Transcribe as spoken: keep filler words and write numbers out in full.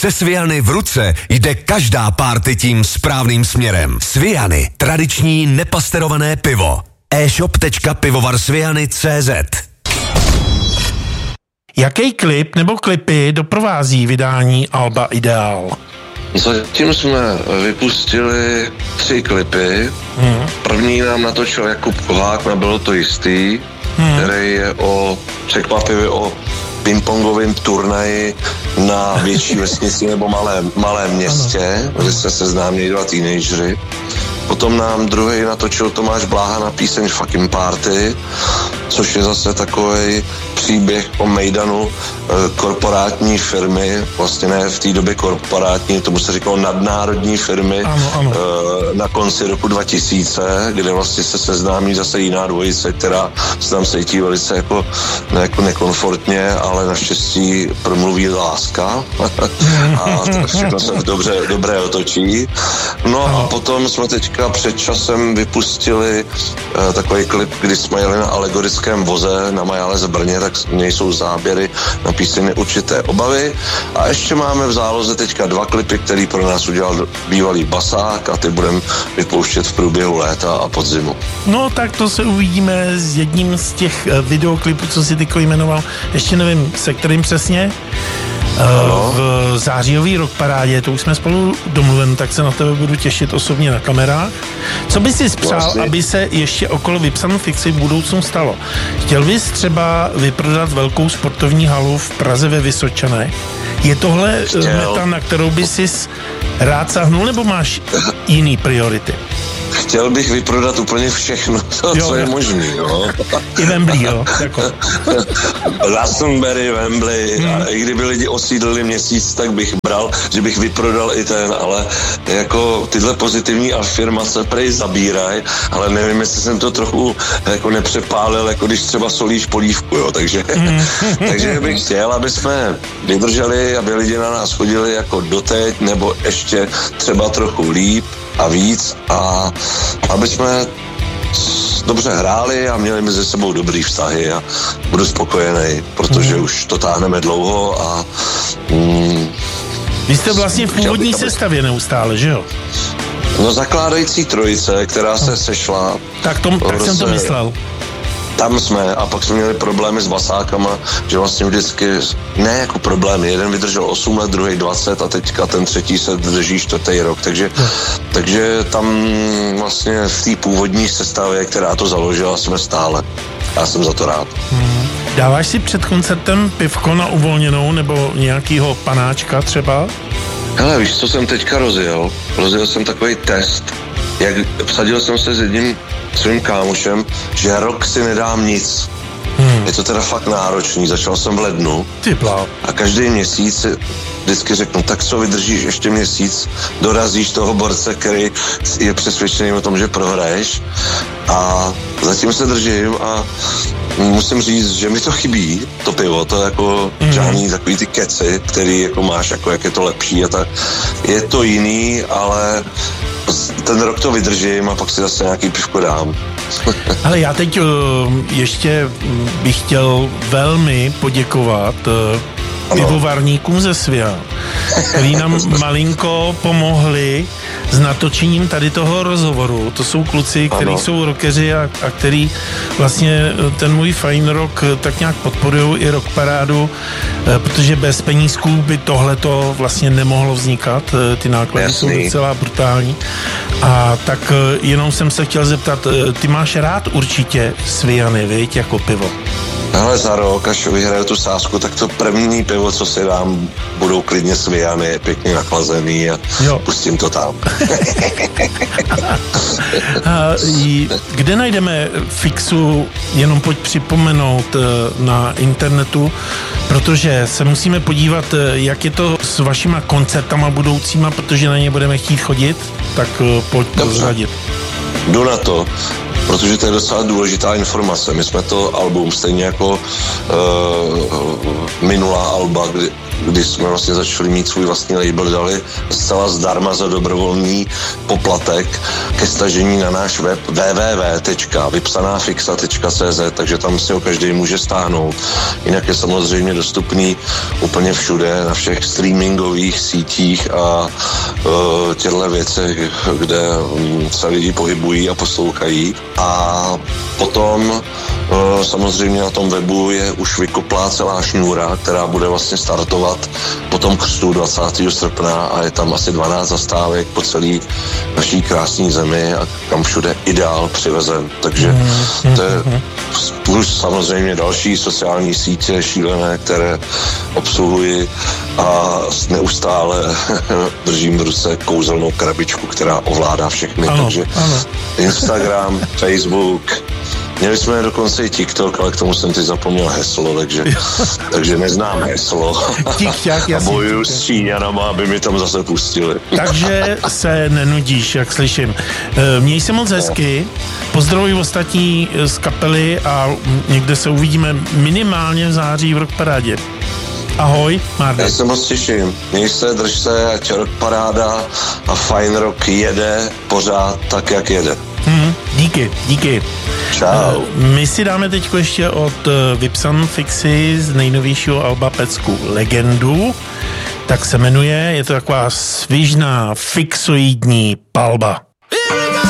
Se Sviany v ruce jde každá párty tím správným směrem. Sviany, tradiční nepasterované pivo. e-shop tečka pivovarsviany tečka cé zet. Jaký klip nebo klipy doprovází vydání alba Ideál? Zatím jsme vypustili tři klipy. Hmm. První nám natočil Jakub Kohák na Bylo to jistý, hmm. který je o překvapivě o pingpongovém turnaji na větší vesnici nebo malém, malém městě, kde se seznámí dva teenageři. Potom nám druhý natočil Tomáš Bláha na píseň Fucking Party, což je zase takový příběh o mejdanu e, korporátní firmy, vlastně ne v té době korporátní, tomu se říkalo nadnárodní firmy, ano, ano. E, na konci roku dva tisíce, kde vlastně se seznámí zase jiná dvojice, která se tam cítí velice jako, ne, jako nekomfortně, ale naštěstí promluví láska a všechno se dobře, dobré otočí. No a potom jsme teďka před časem vypustili uh, takový klip, kdy jsme jeli na alegorickém voze na Majález Brně, tak nejsou záběry na píseň Určité obavy. A ještě máme v záloze teďka dva klipy, který pro nás udělal bývalý basák a ty budeme vypouštět v průběhu léta a podzimu. No tak to se uvidíme s jedním z těch videoklipů, co si tyko jmenoval. Ještě nevím, se kterým přesně. Ano. V zářijový rock parádě, to už jsme spolu domluveni, tak se na tebe budu těšit osobně na kamerách. Co bys si spřál, vlastně, aby se ještě okolo Vypsanou fikci v budoucnu stalo? Chtěl bys třeba vyprodat velkou sportovní halu v Praze ve Vysočanech? Je tohle Chtěl. meta, na kterou bys si rád sáhnul, nebo máš jiný priority? Chtěl bych vyprodat úplně všechno, to, jo, co je možný, jo. I Wembley, jo, jako. Glastonbury, Wembley, hmm. a i kdyby lidi osídlili měsíc, tak bych bral, že bych vyprodal i ten, ale jako tyhle pozitivní afirmace prej zabíraj, ale nevím, jestli jsem to trochu jako nepřepálil, jako když třeba solíš polívku, jo, takže, hmm. takže bych chtěl, aby jsme vydrželi, aby lidi na nás chodili jako doteď, nebo ještě třeba trochu líp a víc a aby jsme dobře hráli a měli mezi sebou dobrý vztahy a budu spokojený, protože mm. už to táhneme dlouho a mm, vy jste vlastně v původní sestavě neustále, že jo? No zakládající trojice, která se sešla. Tak, tom, tak jsem to myslel. Tam jsme a pak jsme měli problémy s basákama, že vlastně vždycky, ne jako problémy, jeden vydržel osm let, druhý dvacet a teďka ten třetí se drží čtvrtý rok, takže, takže tam vlastně v té původní sestavě, která to založila, jsme stále. Já jsem za to rád. Hmm. Dáváš si před koncertem pivko na uvolněnou nebo nějakýho panáčka třeba? Hele, víš, co jsem teďka rozjel? Rozjel jsem takový test, jak vsadil jsem se s jedním svým kámošem, že rok si nedám nic. Hmm. Je to teda fakt náročný. Začal jsem v lednu a každý měsíc vždycky řeknu, tak co, vydržíš ještě měsíc, dorazíš toho borce, který je přesvědčený o tom, že prohraješ a zatím se držím a musím říct, že mi to chybí, to pivo, to jako mm. žádný takový ty keci, který jako máš, jako jak je to lepší a tak. Je to jiný, ale ten rok to vydržím a pak si zase nějaký pivko dám. Ale já teď uh, ještě bych chtěl velmi poděkovat uh, pivovarníkům ze Svia, který nám malinko pomohli s natočením tady toho rozhovoru. To jsou kluci, kteří jsou rockeři a, a který vlastně ten můj fajn rock tak nějak podporují i rock parádu, protože bez penízků by tohleto vlastně nemohlo vznikat. Ty náklady Jasný. jsou docela brutální. A tak jenom jsem se chtěl zeptat, ty máš rád určitě Sviany, viď, jako pivo? Ale za rok, až vyhraju tu sázku, tak to první pivo, co si dám, budou klidně Sviany, pěkně nachlazený a jo. pustím to tam. A kde najdeme Fixu, jenom pojď připomenout na internetu, protože se musíme podívat, jak je to s vašima koncertama budoucíma, protože na ně budeme chtít chodit, tak pojď prozradit. Jdu na to. protože to je docela důležitá informace. My jsme to album, stejně jako uh, minulá alba, kdy, kdy jsme vlastně začali mít svůj vlastní label, dali zcela zdarma za dobrovolný poplatek ke stažení na náš web w w w tečka vypsanáfixa tečka c z, takže tam si ho každý může stáhnout. Jinak je samozřejmě dostupný úplně všude, na všech streamingových sítích a uh, těchto věcech, kde um, se lidi pohybují a poslouchají. A potom uh, samozřejmě na tom webu je už vykoplá celá šňůra, která bude vlastně startovat po tom křtu dvacátého srpna a je tam asi dvanáct zastávek po celé naší krásné zemi a kam všude ideál přivezen. Takže to je plus samozřejmě další sociální sítě šílené, které obsluhuji a neustále držím v ruce kouzelnou krabičku, která ovládá všechny. Ano, takže ano. Instagram, Facebook, měli jsme dokonce i TikTok, ale k tomu jsem teď zapomněl heslo, takže, takže neznám heslo. Tik-ťak, a bojuju s Číňanama, aby mi tam zase pustili. Takže se nenudíš, jak slyším. Měj se moc hezky, pozdravuj ostatní z kapely a někde se uvidíme minimálně v září v Rock Parádě. Ahoj, Marde. Já se moc těším. Měj se, drž se, ať Rock Paráda a Fine Rock jede pořád tak, jak jede. Hmm, díky, díky. Čau. My si dáme teď ještě od Vypsan Fixy z nejnovějšího alba pecku Legendu. Tak se jmenuje, je to taková svižná, fixoidní palba.